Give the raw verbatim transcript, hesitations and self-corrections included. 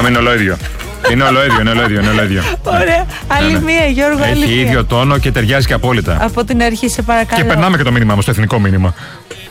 είναι ολόιδιο. Είναι ολόιδιο, είναι ολόιδιο, είναι ολόιδιο. Ωραία. Άλλη ναι, ναι. μία, Γιώργο. Έχει άλλη μία. ίδιο τόνο και ταιριάζει και απόλυτα. Από την αρχή, σε παρακαλώ. Και περνάμε και το μήνυμα μου στο εθνικό μήνυμα.